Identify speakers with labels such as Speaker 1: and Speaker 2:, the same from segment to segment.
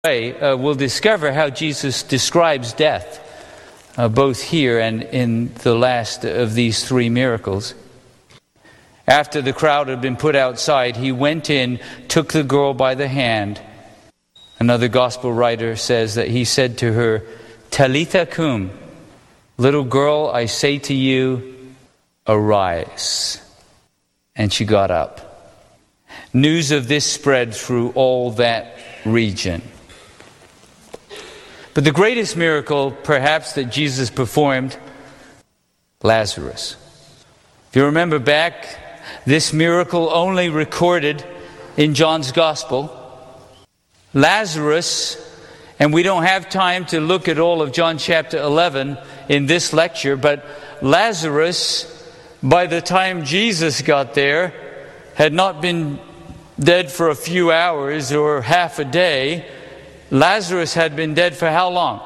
Speaker 1: We'll discover how Jesus describes death, both here and in the last of these three miracles. After the crowd had been put outside, he went in, took the girl by the hand. Another gospel writer says that he said to her, "Talitha cum," little girl, I say to you, arise. And she got up. News of this spread through all that region. But the greatest miracle, perhaps, that Jesus performed, Lazarus. If you remember back, this miracle only recorded in John's Gospel. Lazarus, and we don't have time to look at all of John chapter 11 in this lecture, but Lazarus, by the time Jesus got there, had not been dead for a few hours or half a day. Lazarus had been dead for how long?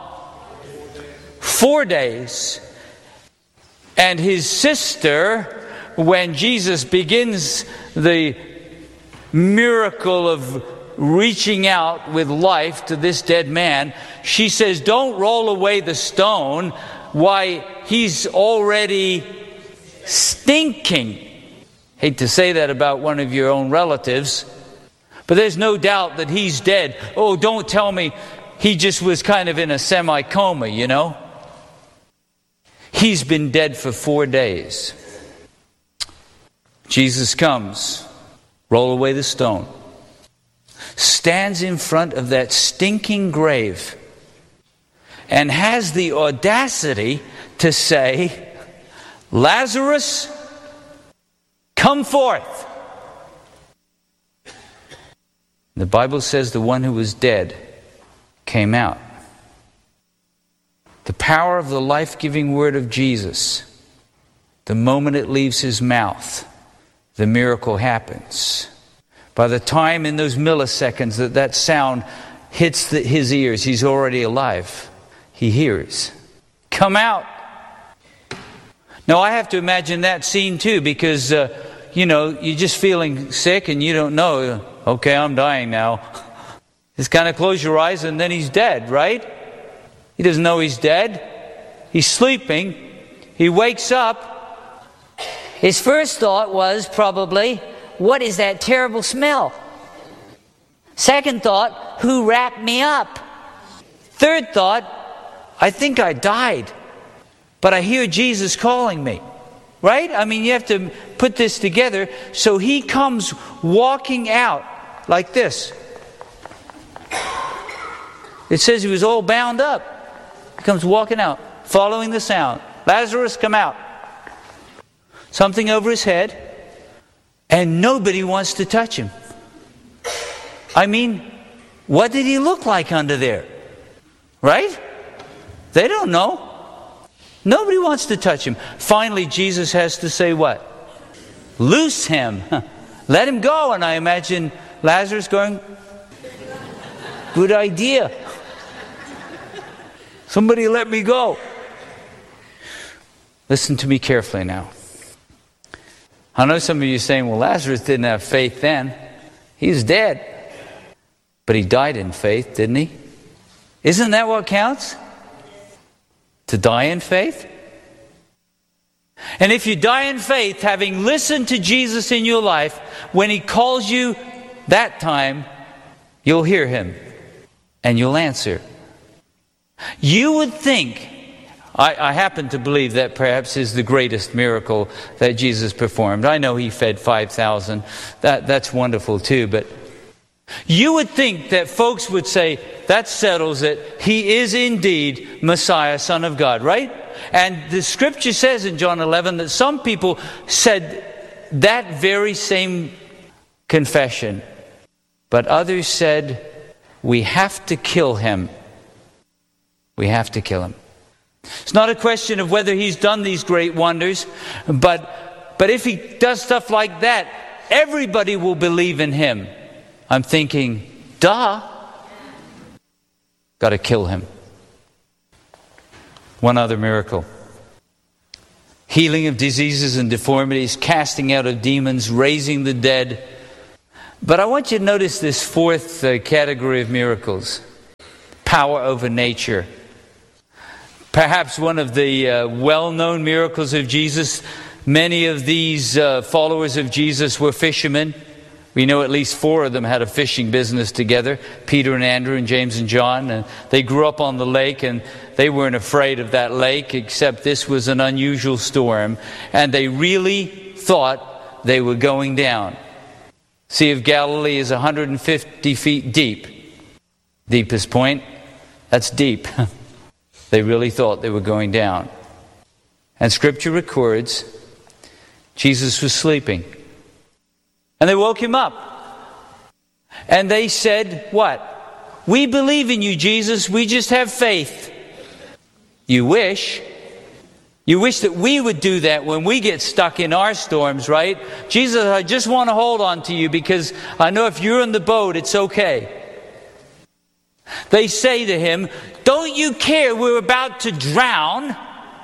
Speaker 1: 4 days. And his sister, when Jesus begins the miracle of reaching out with life to this dead man, she says, "Don't roll away the stone. Why, he's already stinking." Hate to say that about one of your own relatives, but there's no doubt that he's dead. Oh, don't tell me he just was kind of in a semi-coma, you know. He's been dead for 4 days. Jesus comes, roll away the stone, stands in front of that stinking grave, and has the audacity to say, "Lazarus, come forth." The Bible says the one who was dead came out. The power of the life-giving word of Jesus, the moment it leaves his mouth, the miracle happens. By the time in those milliseconds that sound hits his ears, he's already alive. He hears, "Come out." Now I have to imagine that scene too, because you're just feeling sick and you don't know, okay, I'm dying now. Just kind of close your eyes and then he's dead, right? He doesn't know he's dead. He's sleeping. He wakes up.
Speaker 2: His first thought was probably, what is that terrible smell? Second thought, who wrapped me up? Third thought, I think I died, but I hear Jesus calling me. Right? I mean, you have to put this together. So he comes walking out like this. It says he was all bound up. He comes walking out, following the sound. "Lazarus, come out." Something over his head, and nobody wants to touch him. I mean, what did he look like under there? Right? They don't know. Nobody wants to touch him. Finally, Jesus has to say what? Loose him. Let him go. And I imagine Lazarus going, "Good idea. Somebody let me go." Listen to me carefully now. I know some of you are saying, well, Lazarus didn't have faith then. He's dead. But he died in faith, didn't he? Isn't that what counts? To die in faith? And if you die in faith, having listened to Jesus in your life, when he calls you that time, you'll hear him and you'll answer. You would think, I happen to believe that perhaps is the greatest miracle that Jesus performed. I know he fed 5,000. That's wonderful too, but you would think that folks would say, that settles it. He is indeed Messiah, Son of God, right? And the scripture says in John 11 that some people said that very same confession. But others said, we have to kill him. We have to kill him. It's not a question of whether he's done these great wonders, but if he does stuff like that, everybody will believe in him. I'm thinking, duh. Got to kill him. One other miracle. Healing of diseases and deformities, casting out of demons, raising the dead. But I want you to notice this fourth category of miracles.
Speaker 1: power over nature. Perhaps one of the well-known miracles of Jesus, many of these followers of Jesus were fishermen. We know at least 4 of them had a fishing business together, Peter and Andrew and James and John. And they grew up on the lake, and they weren't afraid of that lake, except this was an unusual storm. And they really thought they were going down. Sea of Galilee is 150 feet deep. Deepest point, that's deep. They really thought they were going down. And Scripture records Jesus was sleeping. And they woke him up. And they said, what? We believe in you, Jesus. We just have faith. You wish. You wish that we would do that when we get stuck in our storms, right? Jesus, I just want to hold on to you because I know if you're in the boat, it's okay. They say to him, don't you care we're about to drown?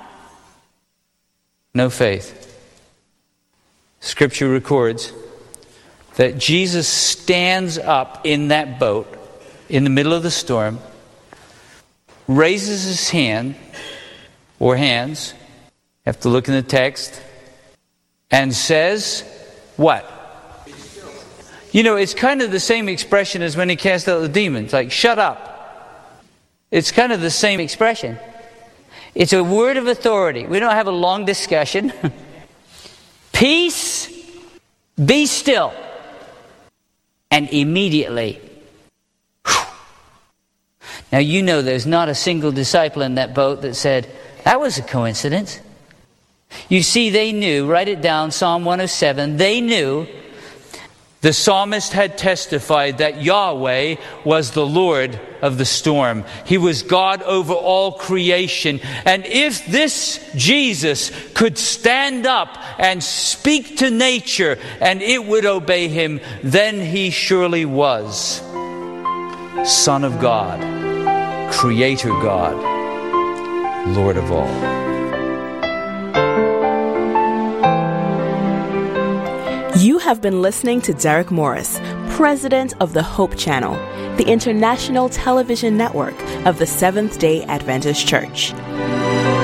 Speaker 1: No faith. Scripture records that Jesus stands up in that boat in the middle of the storm, raises his hand or hands, you have to look in the text, and says, what? You know, it's kind of the same expression as when he cast out the demons, like, shut up. It's kind of the same expression. It's a word of authority. We don't have a long discussion. Peace, be still. And immediately, whew. Now you know there's not a single disciple in that boat that said, that was a coincidence. You see, they knew, write it down, Psalm 107, they knew the psalmist had testified that Yahweh was the Lord of the storm. He was God over all creation. And if this Jesus could stand up and speak to nature and it would obey him, then he surely was Son of God, Creator God, Lord of all.
Speaker 3: You have been listening to Derek Morris, President of the Hope Channel, the international television network of the Seventh-day Adventist Church.